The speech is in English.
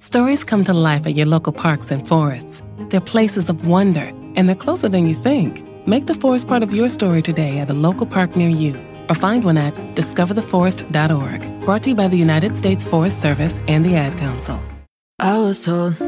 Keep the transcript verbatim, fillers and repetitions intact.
Stories come to life at your local parks and forests. They're places of wonder, and they're closer than you think. Make the forest part of your story today at a local park near you, or find one at discover the forest dot org. Brought to you by the United States Forest Service and the Ad Council. I was told